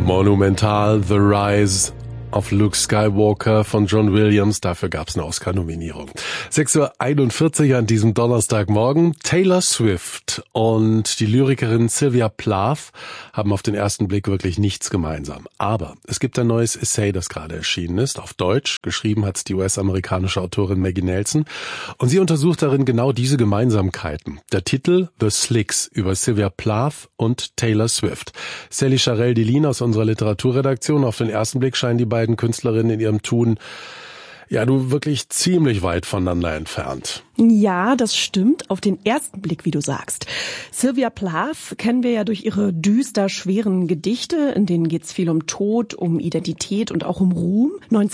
Monumental, The Rise of Luke Skywalker von John Williams. Dafür gab es eine Oscar-Nominierung. 6:41 Uhr an diesem Donnerstagmorgen. Taylor Swift und die Lyrikerin Sylvia Plath haben auf den ersten Blick wirklich nichts gemeinsam. Aber es gibt ein neues Essay, das gerade erschienen ist, auf Deutsch. Geschrieben hat es die US-amerikanische Autorin Maggie Nelson. Und sie untersucht darin genau diese Gemeinsamkeiten. Der Titel The Slicks über Sylvia Plath und Taylor Swift. Sally Charell-Delin aus unserer Literaturredaktion. Auf den ersten Blick scheinen die beiden Künstlerinnen in ihrem Tun wirklich ziemlich weit voneinander entfernt. Ja, das stimmt, auf den ersten Blick, wie du sagst. Sylvia Plath kennen wir ja durch ihre düster schweren Gedichte, in denen geht's viel um Tod, um Identität und auch um Ruhm.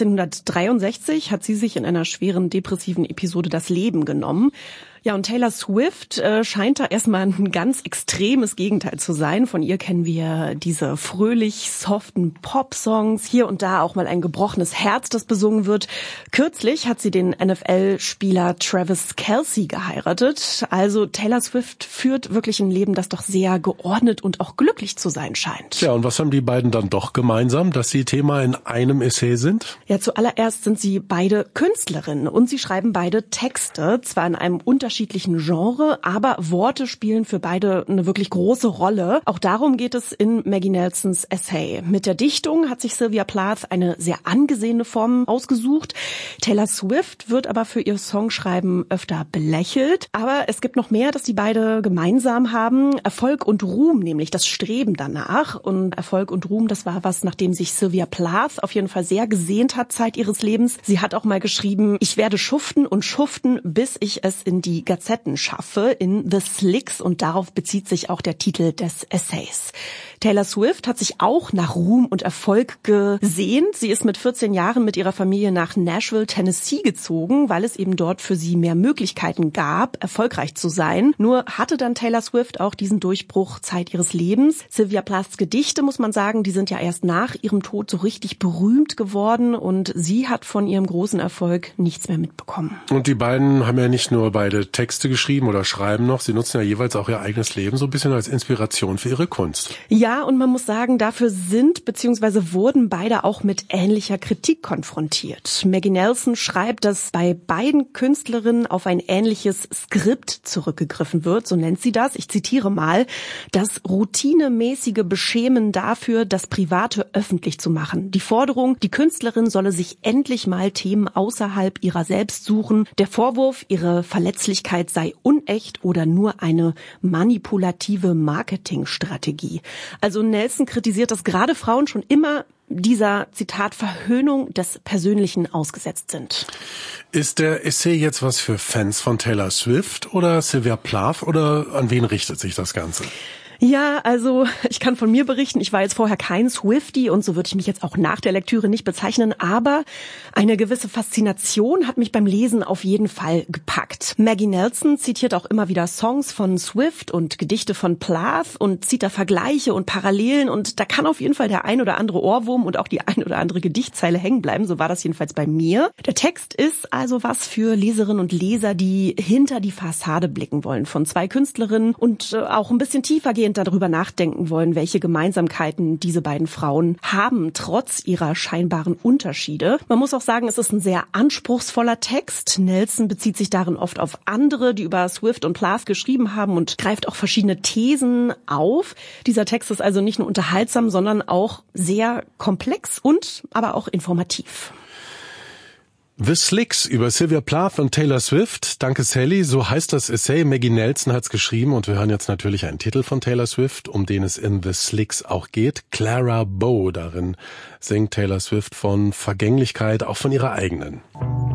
1963 hat sie sich in einer schweren depressiven Episode das Leben genommen. Ja, und Taylor Swift scheint da erstmal ein ganz extremes Gegenteil zu sein. Von ihr kennen wir diese fröhlich soften Pop-Songs, hier und da auch mal ein gebrochenes Herz, das besungen wird. Kürzlich hat sie den NFL-Spieler Travis Kelce geheiratet. Also Taylor Swift führt wirklich ein Leben, das doch sehr geordnet und auch glücklich zu sein scheint. Ja, und was haben die beiden dann doch gemeinsam, dass sie Thema in einem Essay sind? Ja, zuallererst sind sie beide Künstlerinnen und sie schreiben beide Texte, zwar in einem unterschiedlichen Genre, aber Worte spielen für beide eine wirklich große Rolle. Auch darum geht es in Maggie Nelsons Essay. Mit der Dichtung hat sich Sylvia Plath eine sehr angesehene Form ausgesucht. Taylor Swift wird aber für ihr Songschreiben öfter belächelt. Aber es gibt noch mehr, das die beide gemeinsam haben. Erfolg und Ruhm, nämlich das Streben danach. Und Erfolg und Ruhm, das war was, nachdem sich Sylvia Plath auf jeden Fall sehr gesehnt hat Zeit ihres Lebens. Sie hat auch mal geschrieben, ich werde schuften und schuften, bis ich es in die Gazetten schaffe, in The Slicks, und darauf bezieht sich auch der Titel des Essays. Taylor Swift hat sich auch nach Ruhm und Erfolg gesehnt. Sie ist mit 14 Jahren mit ihrer Familie nach Nashville, Tennessee gezogen, weil es eben dort für sie mehr Möglichkeiten gab, erfolgreich zu sein. Nur hatte dann Taylor Swift auch diesen Durchbruch Zeit ihres Lebens. Sylvia Plaths Gedichte, muss man sagen, die sind ja erst nach ihrem Tod so richtig berühmt geworden und sie hat von ihrem großen Erfolg nichts mehr mitbekommen. Und die beiden haben ja nicht nur beide Texte geschrieben oder schreiben noch, sie nutzen ja jeweils auch ihr eigenes Leben so ein bisschen als Inspiration für ihre Kunst. Ja, und man muss sagen, dafür sind bzw. wurden beide auch mit ähnlicher Kritik konfrontiert. Maggie Nelson schreibt, dass bei beiden Künstlerinnen auf ein ähnliches Skript zurückgegriffen wird, so nennt sie das. Ich zitiere mal, das routinemäßige Beschämen dafür, das Private öffentlich zu machen. Die Forderung, die Künstlerin solle sich endlich mal Themen außerhalb ihrer selbst suchen. Der Vorwurf, ihre Verletzlichkeit sei unecht oder nur eine manipulative Marketingstrategie. Also Nelson kritisiert, dass gerade Frauen schon immer dieser, Zitat, Verhöhnung des Persönlichen ausgesetzt sind. Ist der Essay jetzt was für Fans von Taylor Swift oder Sylvia Plath oder an wen richtet sich das Ganze? Ja, also ich kann von mir berichten, ich war jetzt vorher kein Swiftie und so würde ich mich jetzt auch nach der Lektüre nicht bezeichnen, aber eine gewisse Faszination hat mich beim Lesen auf jeden Fall gepackt. Maggie Nelson zitiert auch immer wieder Songs von Swift und Gedichte von Plath und zieht da Vergleiche und Parallelen und da kann auf jeden Fall der ein oder andere Ohrwurm und auch die ein oder andere Gedichtzeile hängen bleiben, so war das jedenfalls bei mir. Der Text ist also was für Leserinnen und Leser, die hinter die Fassade blicken wollen von zwei Künstlerinnen und auch ein bisschen tiefer gehen darüber nachdenken wollen, welche Gemeinsamkeiten diese beiden Frauen haben, trotz ihrer scheinbaren Unterschiede. Man muss auch sagen, es ist ein sehr anspruchsvoller Text. Nelson bezieht sich darin oft auf andere, die über Swift und Plath geschrieben haben und greift auch verschiedene Thesen auf. Dieser Text ist also nicht nur unterhaltsam, sondern auch sehr komplex und aber auch informativ. The Slicks über Sylvia Plath und Taylor Swift. Danke, Sally. So heißt das Essay. Maggie Nelson hat's geschrieben und wir hören jetzt natürlich einen Titel von Taylor Swift, um den es in The Slicks auch geht. Clara Bow. Darin singt Taylor Swift von Vergänglichkeit, auch von ihrer eigenen.